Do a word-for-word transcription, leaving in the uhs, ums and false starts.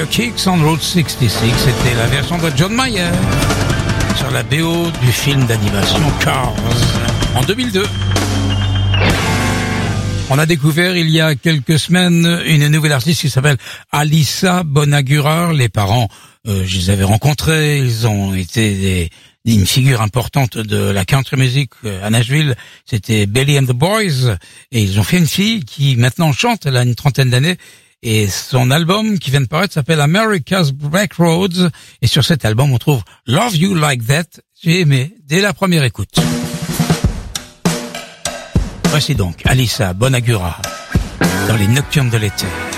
Tire Kicks on Route soixante-six, c'était la version de John Mayer sur la B O du film d'animation Cars en deux mille deux. On a découvert il y a quelques semaines une nouvelle artiste qui s'appelle Alyssa Bonagura. Les parents, euh, je les avais rencontrés, ils ont été des, une figure importante de la country music à Nashville. C'était Belly and the Boys, et ils ont fait une fille qui maintenant chante, elle a une trentaine d'années, et son album qui vient de paraître s'appelle America's Backroads, et sur cet album on trouve Love You Like That. J'ai aimé dès la première écoute. Voici donc Alyssa Bonagura dans les Nocturnes de l'été.